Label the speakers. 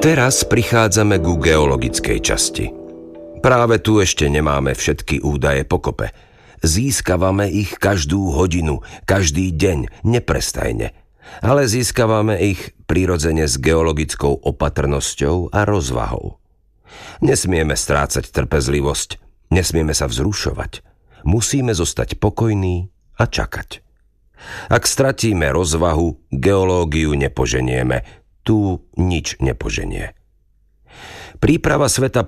Speaker 1: Teraz prichádzame ku geologickej časti. Práve tu ešte nemáme všetky údaje pokope. Získavame ich každú hodinu, každý deň, neprestajne. Ale získavame ich prirodzene s geologickou opatrnosťou a rozvahou. Nesmieme strácať trpezlivosť, nesmieme sa vzrušovať. Musíme zostať pokojní a čakať. Ak stratíme rozvahu, geológiu nepoženieme. Tu nič nepoženie. Príprava sveta